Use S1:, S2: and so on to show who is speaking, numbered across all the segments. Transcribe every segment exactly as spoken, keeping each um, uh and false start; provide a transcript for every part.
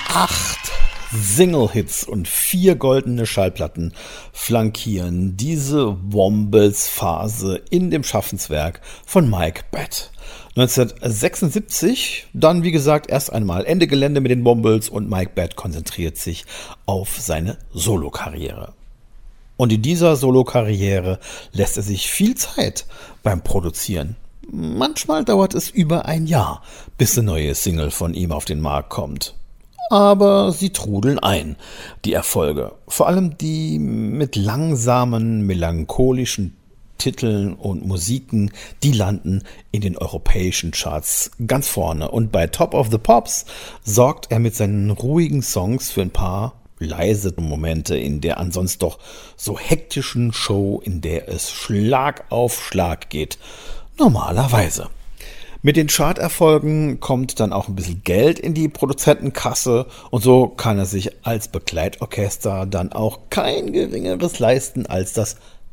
S1: Acht Single-Hits und vier goldene Schallplatten flankieren diese Wombats-Phase in dem Schaffenswerk von Mike Batt. neunzehnhundertsechsundsiebzig, dann wie gesagt erst einmal Ende Gelände mit den Wombats und Mike Batt konzentriert sich auf seine Solokarriere. Und in dieser Solokarriere lässt er sich viel Zeit beim Produzieren. Manchmal dauert es über ein Jahr, bis eine neue Single von ihm auf den Markt kommt. Aber sie trudeln ein, die Erfolge. Vor allem die mit langsamen, melancholischen Titeln und Musiken, die landen in den europäischen Charts ganz vorne. Und bei Top of the Pops sorgt er mit seinen ruhigen Songs für ein paar leise Momente in der ansonsten doch so hektischen Show, in der es Schlag auf Schlag geht. Normalerweise. Mit den Charterfolgen kommt dann auch ein bisschen Geld in die Produzentenkasse und so kann er sich als Begleitorchester dann auch kein geringeres leisten als das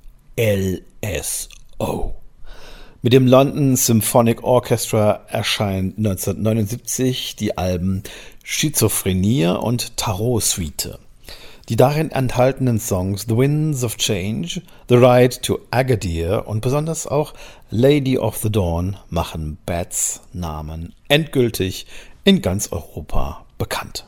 S1: L S O. Mit dem London Symphonic Orchestra erscheint neunzehnhundertneunundsiebzig die Alben Schizophrenie und Tarot Suite. Die darin enthaltenen Songs The Winds of Change, The Ride to Agadir und besonders auch Lady of the Dawn machen Batts Namen endgültig in ganz Europa bekannt.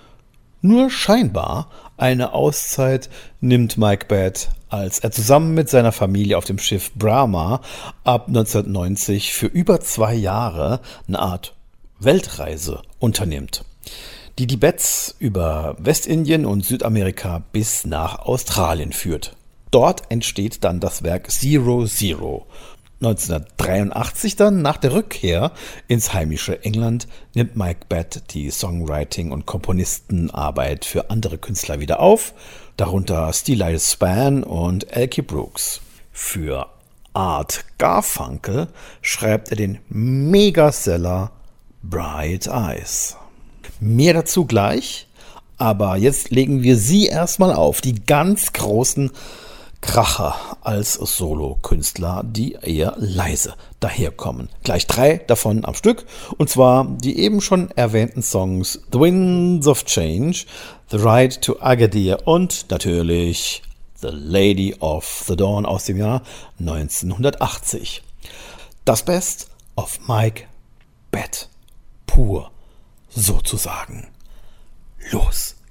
S1: Nur scheinbar eine Auszeit nimmt Mike Batt, als er zusammen mit seiner Familie auf dem Schiff Brahma ab neunzehnhundertneunzig für über zwei Jahre eine Art Weltreise unternimmt, die die Batts über Westindien und Südamerika bis nach Australien führt. Dort entsteht dann das Werk Zero Zero. neunzehnhundertdreiundachtzig dann, nach der Rückkehr ins heimische England, nimmt Mike Batt die Songwriting- und Komponistenarbeit für andere Künstler wieder auf, darunter Steeleye Span und Elkie Brooks. Für Art Garfunkel schreibt er den Megaseller Bright Eyes. Mehr dazu gleich, aber jetzt legen wir sie erstmal auf, die ganz großen Kracher als Solokünstler, die eher leise daherkommen. Gleich drei davon am Stück, und zwar die eben schon erwähnten Songs The Winds of Change, The Ride to Agadir und natürlich The Lady of the Dawn aus dem Jahr neunzehnhundertachtzig. Das Best of Mike Batt, pur sozusagen. Los!